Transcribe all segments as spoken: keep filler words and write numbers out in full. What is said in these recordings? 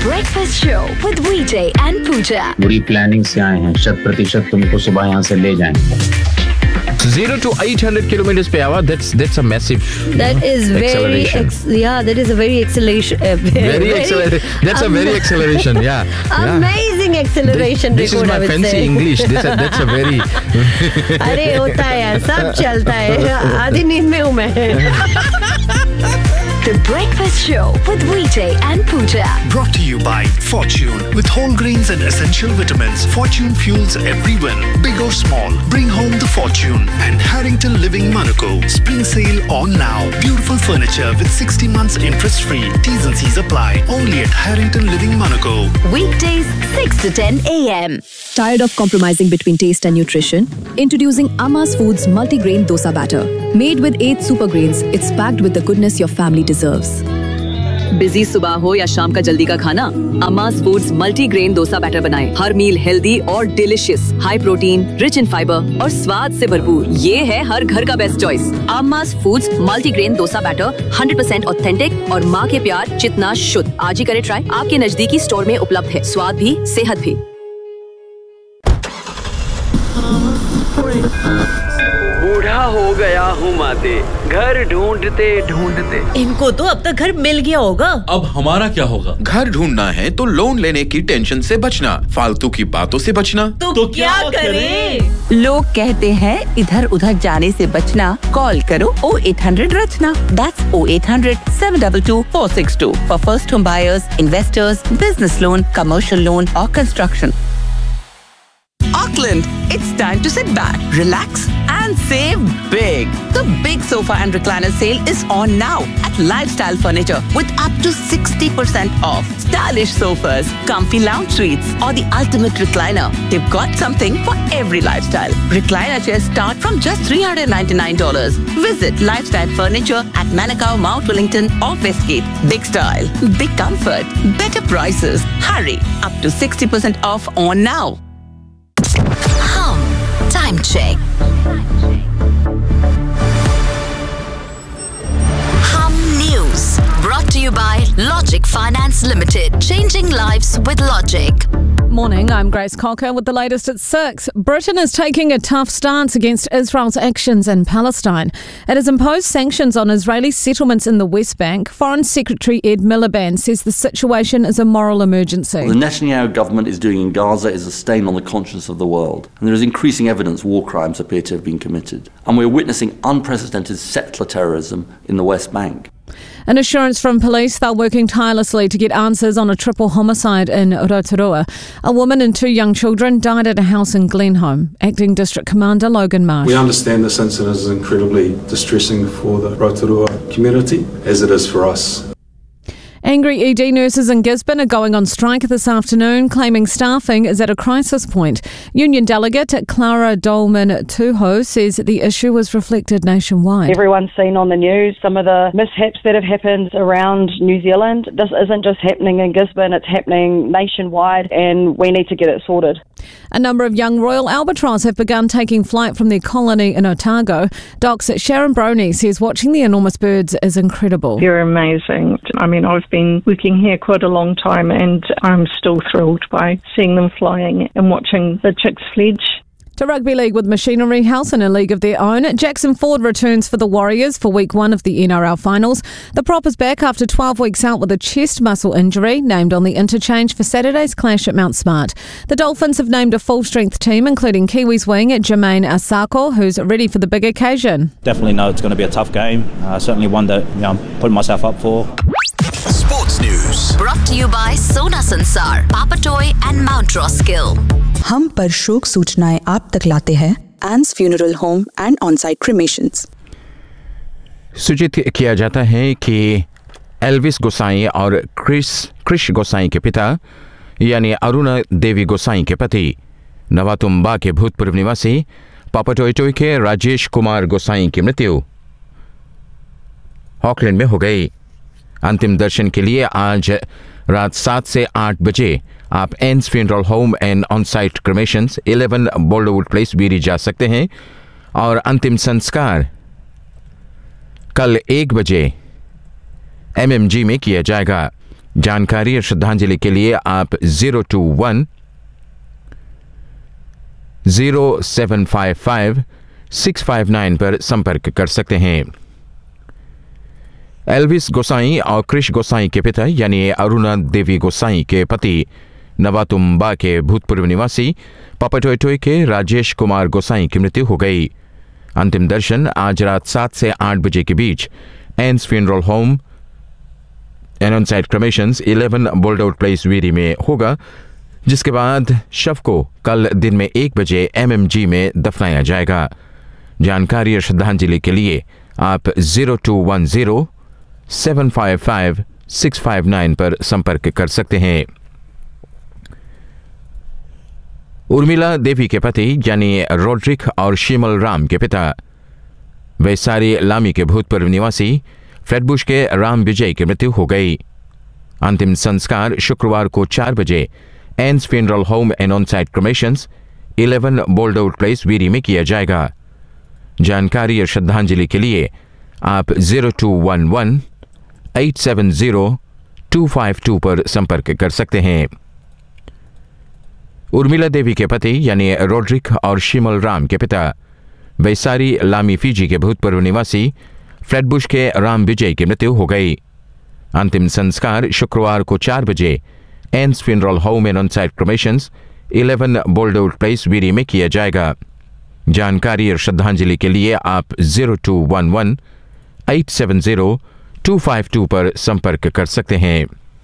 Breakfast Show with Vijay and Pooja. बुरी planning से आए हैं, शत प्रतिशत तुमको सुबह यहाँ से ले जाएंगे. Zero to eight hundred kilometers per hour. That's that's a massive. That is very ex- yeah. That is a very acceleration. Uh, very, very acceleration. That's um, a very acceleration. Yeah. Amazing yeah. acceleration. This, this is my fancy say. English. This a, that's a very. अरे होता है यार, सब चलता है. आधी नींद में हूँ मैं. The Breakfast Show with Vijay and Pooja. Brought to you by Fortune. With whole grains and essential vitamins, Fortune fuels every win. Big or small, bring home the fortune. And Harrington Living Monaco. Spring sale on now. Beautiful furniture with sixty months interest free. T's and C's apply. Only at Harrington Living Monaco. Weekdays six to ten a.m. Tired of compromising between taste and nutrition? Introducing Amma's Foods Multigrain Dosa Batter. Made with eight super grains, it's packed with the goodness your family deserves. Busy सुबह हो या शाम का जल्दी का खाना, अम्मा's foods multigrain dosa batter बनाएं. हर मील healthy और delicious, high protein, rich in fibre और स्वाद से भरपूर. ये है हर घर का best choice. अम्मा's foods multigrain dosa batter hundred percent authentic और माँ के प्यार जितना शुद्ध. आज ही करें ट्राई. आपके नजदीकी स्टोर में उपलब्ध है. स्वाद भी, सेहत भी. बूढ़ा हो गया हूँ माते, घर ढूंढते ढूंढते. इनको तो अब तक घर मिल गया होगा. अब हमारा क्या होगा? घर ढूंढना है तो लोन लेने की टेंशन से बचना, फालतू की बातों से बचना. तो, तो क्या, क्या करें? लोग कहते हैं इधर उधर जाने से बचना. कॉल करो ओ eight hundred Rachna. That's O eight hundred seven to to four six to for first home buyers, investors, business loan, commercial loan or construction. Auckland, it's time to sit back, relax and save big. The big sofa and recliner sale is on now at Lifestyle Furniture with up to sixty percent off. Stylish sofas, comfy lounge suites or the ultimate recliner. They've got something for every lifestyle. Recliner chairs start from just three hundred ninety-nine dollars. Visit Lifestyle Furniture at Manukau, Mount Wellington or Westgate. Big style, big comfort, better prices. Hurry, up to sixty percent off on now. Hum Time Check. Hum News. Brought to you by Logic Finance Limited. Changing lives with Logic. Morning, I'm Grace Cocker with the latest at six. Britain is taking a tough stance against Israel's actions in Palestine. It has imposed sanctions on Israeli settlements in the West Bank. Foreign Secretary Ed Miliband says the situation is a moral emergency. The Netanyahu government is doing in Gaza is a stain on the conscience of the world. And there is increasing evidence war crimes appear to have been committed. And we're witnessing unprecedented settler terrorism in the West Bank. An assurance from police they're working tirelessly to get answers on a triple homicide in Rotorua. A woman and two young children died at a house in Glenholme. Acting District Commander Logan Marsh. We understand this incident is incredibly distressing for the Rotorua community, as it is for us. Angry E D nurses in Gisborne are going on strike this afternoon, claiming staffing is at a crisis point. Union delegate Clara Dolman-Tuho says the issue was reflected nationwide. Everyone's seen on the news some of the mishaps that have happened around New Zealand. This isn't just happening in Gisborne, it's happening nationwide, and we need to get it sorted. A number of young Royal Albatross have begun taking flight from their colony in Otago. Doc's Sharon Broney says watching the enormous birds is incredible. They're amazing. I mean, I've been working here quite a long time and I'm still thrilled by seeing them flying and watching the chicks fledge. To Rugby League with Machinery House in a league of their own. Jackson Ford returns for the Warriors for week one of the N R L finals. The prop is back after twelve weeks out with a chest muscle injury, named on the interchange for Saturday's clash at Mount Smart. The Dolphins have named a full-strength team, including Kiwis wing Jermaine Asako, who's ready for the big occasion. Definitely know it's going to be a tough game. Uh, certainly one that you know, I'm putting myself up for. Sports News. Brought to you by Sona Sansar, Papa Toy and Mount Roskill. हम पर शोक सूचनाएं आप तक लाते हैं एंस funeral home and on-site क्रिमेशंस। सूचित किया जाता है कि एल्विस गोसाई और क्रिस क्रिश गोसाई के पिता यानी अरुणा देवी गोसाई के पति नवातुम्बा के भूतपूर्व निवासी पापाटोयटोय के राजेश कुमार गोसाई की मृत्यु ऑकलैंड में हो गई। अंतिम दर्शन के लिए आज रात सात से आठ बजे आप एन्स funeral home and on site क्रिमेशंस eleven बोल्डरवुड place बीरी जा सकते हैं और अंतिम संस्कार कल एक बजे एमएमजी में किया जाएगा। जानकारी और श्रद्धांजलि के लिए आप zero to one zero seven five five six five nine पर संपर्क कर सकते हैं। एल्विस गोसाई और क्रिश गोसाई के पिता यानी अरुणा देवी गोसाई के पति नवातुम्बा के भूतपूर्व निवासी पापाटोयटोय के राजेश कुमार गोसाई की मृत्यु हो गई। अंतिम दर्शन आज रात सात से आठ बजे के बीच एन्स funeral home and on site क्रमेशंस eleven बोल्डआउट place Veeri में होगा, जिसके बाद शव को कल दिन में एक बजे एमएमजी में दफनाया जाएगा। जानकारी और श्रद्धांजलि के लिए आप zero to one zero seven five five six five nine पर संपर्क कर सकते हैं। उर्मिला देवी के पति यानी रोड्रिक और शिमल राम के पिता वैसारी लामी के भूतपूर्व निवासी फ्रेडबुश के राम विजय की मृत्यु हो गई। अंतिम संस्कार शुक्रवार को चार बजे एन्स funeral home and on site क्रमेशंस eleven बोल्डआउट place Veeri में किया जाएगा। जानकारी और श्रद्धांजलि के लिए आप zero to one one eight seven zero to five to पर संपर्क कर सकते हैं। उर्मिला देवी के पति यानी रोड्रिक और शिमल राम के पिता वैसारी लामी फिजी के भूतपूर्व निवासी फ्रेडबुश के राम विजय की मृत्यु हो गई। अंतिम संस्कार शुक्रवार को चार बजे एन्स funeral home and on site क्रमेशंस eleven बोल्डआउट place Veeri में किया जाएगा। जानकारी और श्रद्धांजलि के लिए आप zero to one one eight seven zero to five to पर संपर्क कर सकते हैं।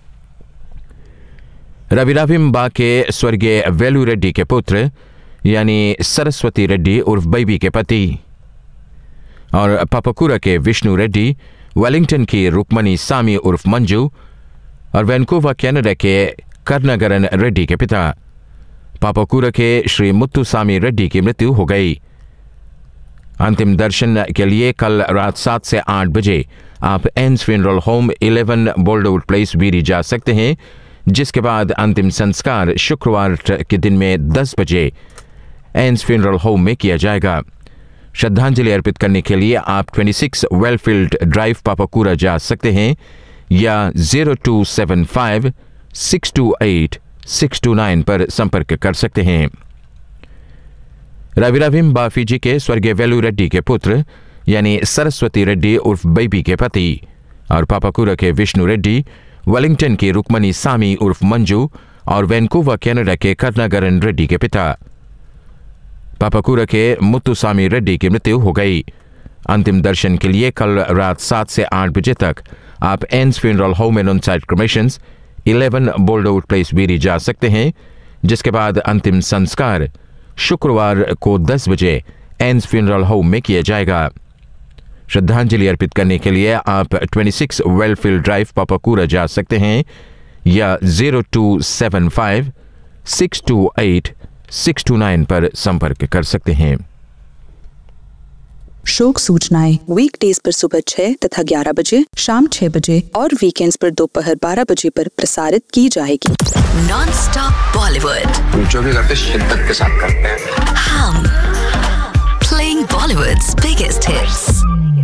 रविराविम्बा के स्वर्गीय वेलू रेड्डी के पुत्र यानी सरस्वती रेड्डी उर्फ बैबी के पति और पापाकुरा के विष्णु रेड्डी, वेलिंगटन की रुक्मणी सामी उर्फ मंजू और वैनकूवर कनाडा के कर्णगरन रेड्डी के पिता पापाकुरा के श्री मुत्तुसामी रेड्डी की मृत्यु हो गई। अंतिम दर्शन के लिए कल रात सात से आठ बजे आप एन्स funeral home eleven बोल्डआउट place Veeri जा सकते हैं, जिसके बाद अंतिम संस्कार शुक्रवार के दिन में दस बजे एन्स फ्यूनरल होम में किया जाएगा। श्रद्धांजलि अर्पित करने के लिए आप छब्बीस वेलफील्ड ड्राइव पापाकुरा जा सकते हैं या zero to seven five six to eight six to nine पर संपर्क कर सकते हैं। रविराविम्बा फिजी के स्वर्गीय वेलू रेड्डी के पुत्र यानी सरस्वती रेड्डी उर्फ बैबी के पति और पापाकुरा के विष्णु रेड्डी, वेलिंगटन की रुक्मणी सामी उर्फ मंजू और वैनकूवर कनाडा के कर्णगरन रेड्डी के पिता पापाकुरा के मुत्तुसामी रेड्डी की मृत्यु हो गई। अंतिम दर्शन के लिए कल रात सात से आठ बजे तक आप एन्स funeral home and on site क्रमेशंस eleven बोल्डआउट place Veeri जा सकते हैं, जिसके बाद अंतिम संस्कार शुक्रवार को दस बजे एन्स फ्यूनरल होम में किया जाएगा। श्रद्धांजलि अर्पित करने के लिए आप छब्बीस वेलफील्ड ड्राइव पापाकुरा जा सकते हैं या zero to seven five six to eight six to nine पर संपर्क कर सकते हैं। शोक सूचनाएं वीकडेज पर सुबह छह तथा ग्यारह बजे, शाम छह बजे और वीकेंड्स पर दोपहर बारह बजे पर प्रसारित की जाएगी। नॉन स्टॉप बॉलीवुड जो भी करते शिद्दत के साथ करते हैं। हम playing Bollywoods biggest hits.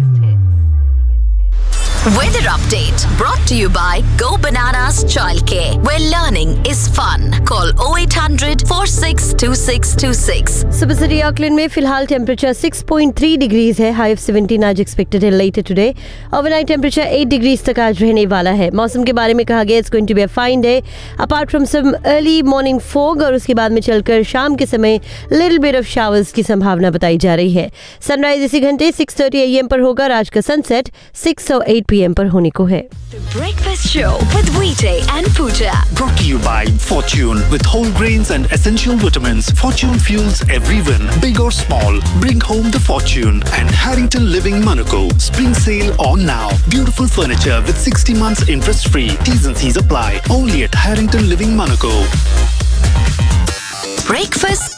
Weather update brought to you by Go Bananas Childcare, where learning is fun. Call oh eight hundred four six two six two six. सुबह सिटी ऑकलैंड में फिलहाल temperature six point three degrees है। High of seventeen आज expected है letter today. Overnight temperature at degrees तक आज रहने वाला है। मौसम के बारे में कहा गया it's going to be a fine day apart from some early morning fog, और उसके बाद में चलकर शाम के समय लिटिल बिट ऑफ शावर्स की संभावना बताई जा रही है। सनराइज इसी घंटे सिक्स थर्टी ए एम पर होगा। आज का सनसेट सिक्स ओ एट पी एम पर होने को है। Breakfast show with Vijay and Pooja. Brought to you by Fortune. With whole grains and essential vitamins, Fortune fuels every win, big or small. Bring home the fortune. And Harrington Living Monaco. Spring sale on now. Beautiful furniture with sixty months interest free. T's and C's apply. Only at Harrington Living Monaco. Breakfast